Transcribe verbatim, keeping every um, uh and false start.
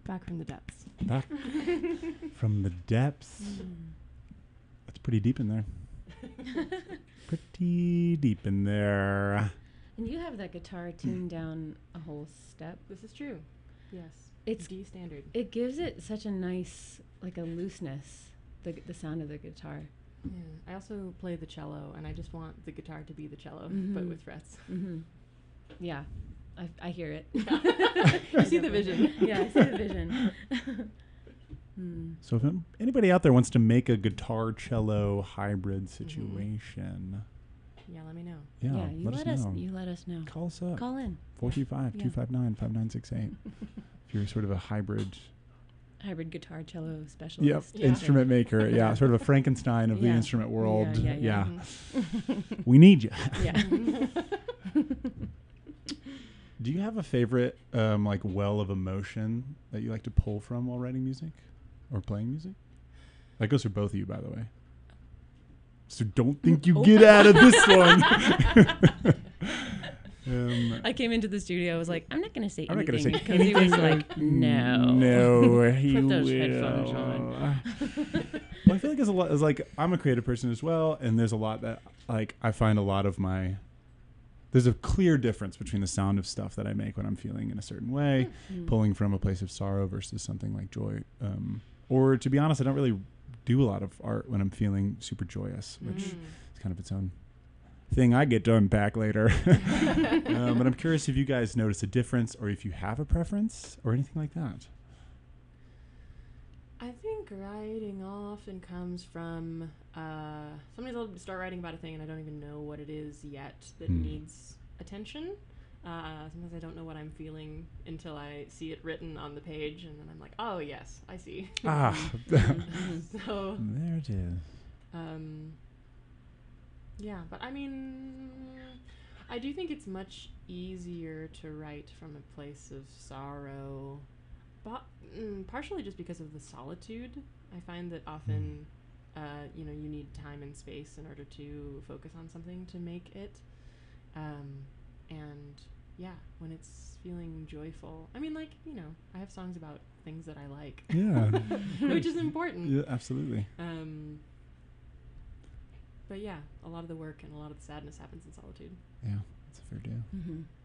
Back from the depths. Back from the depths. That's pretty deep in there. Pretty deep in there. And you have that guitar tuned down a whole step. This is true. Yes. It's D standard. It gives it such a nice, like a looseness, the the sound of the guitar. Yeah. I also play the cello, and I just want the guitar to be the cello, Mhm. but with frets. Mm-hmm. Yeah, I I hear it. You see the vision. Yeah, I see the vision. mm. So if anybody out there wants to make a guitar cello hybrid situation, Yeah, let me know. yeah, Yeah, you let, let, us us. know. You let us know. Call us up. Call in. four three five, Yeah. two five nine, five nine six eight. If you're sort of a hybrid Hybrid guitar cello specialist. yep, Yeah. instrument maker, yeah, sort of a Frankenstein of the Yeah. instrument world. Yeah, yeah, Mhm. We need you. Yeah. Do you have a favorite um, like well of emotion that you like to pull from while writing music or playing music? That goes for both of you, by the way. So don't think you Oh. get out of this one. um, I came into the studio. I was like, I'm not going to say I'm not anything going to say because he was anything like, no, no, he Put those will. headphones on. Well, I feel like there's a lot. It's like I'm a creative person as well, and there's a lot that like I find a lot of my. There's a clear difference between the sound of stuff that I make when I'm feeling in a certain way, Mm. pulling from a place of sorrow versus something like joy. Um, or to be honest, I don't really do a lot of art when I'm feeling super joyous, which Mm. is kind of its own thing I get to unpack later. um, but I'm curious if you guys notice a difference or if you have a preference or anything like that. I think writing often comes from uh, sometimes I'll start writing about a thing and I don't even know what it is yet that Hmm. needs attention. Uh, sometimes I don't know what I'm feeling until I see it written on the page, and then I'm like, oh yes, I see. Ah, So there it is. um, yeah, but I mean, I do think it's much easier to write from a place of sorrow, but mm, partially just because of the solitude. I find that often, uh, you know, you need time and space in order to focus on something to make it. Um, and yeah, when it's feeling joyful, I mean, like, you know, I have songs about things that I like, Yeah. which is important. Yeah, absolutely. Um, but yeah, a lot of the work and a lot of the sadness happens in solitude. Yeah, that's a fair deal. Mm-hmm.